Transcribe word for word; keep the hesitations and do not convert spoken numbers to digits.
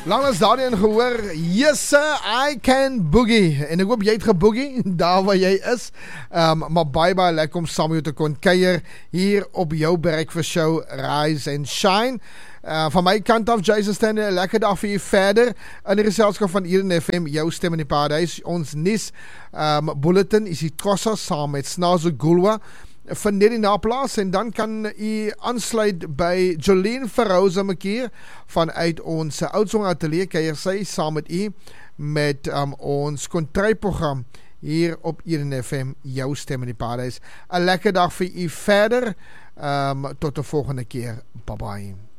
Lang as daarin gehoor, yes sir, I can boogie. En ek hoop jy het geboogie, daar waar jy is. Um, maar baie baie lekker om saam met jou te kon kuier hier op jou breakfast show, Rise and Shine. Uh, van my kant af, Jason Stende, lekker dag vir jy verder. In die geselskap van Eden F M, jou stem in die paradijs. Ons nuus um, bulletin is die Kossa saam met Snazo Gulwa van net na plaas en dan kan u aansluit by Jolene Verhouze Mekier vanuit ons oudsong atelier kuier sy saam met u met um, ons kontryprogram hier op Eden F M, jou stem in die paradijs. 'n lekker dag vir u verder, um, tot die volgende keer, bye bye.